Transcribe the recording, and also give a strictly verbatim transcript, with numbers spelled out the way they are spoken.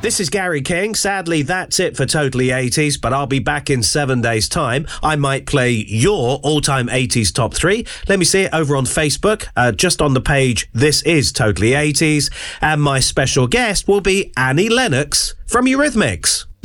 This is Gary King. Sadly, that's it for Totally eighties, but I'll be back in seven days' time. I might play your all-time eighties top three. Let me see it over on Facebook, uh, just on the page, This is Totally eighties. And my special guest will be Annie Lennox from Eurythmics.